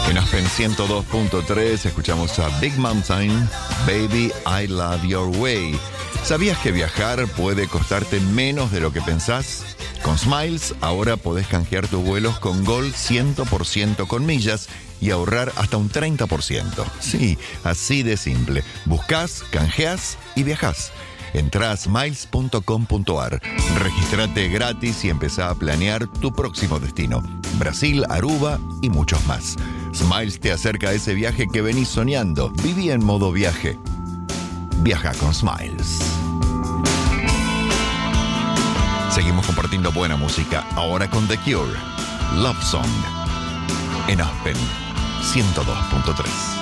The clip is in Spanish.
En Aspen 102.3 escuchamos a Big Mountain, Baby I Love Your Way. ¿Sabías que viajar puede costarte menos de lo que pensás? Con Smiles ahora podés canjear tus vuelos con Gol 100% con millas y ahorrar hasta un 30%. Sí, así de simple. Buscás, canjeás y viajás. Entrá a smiles.com.ar, registrate gratis y empezá a planear tu próximo destino. Brasil, Aruba y muchos más. Smiles te acerca a ese viaje que venís soñando. Viví en modo viaje. Viaja con Smiles. Seguimos compartiendo buena música, ahora con The Cure. Love Song. En Aspen 102.3.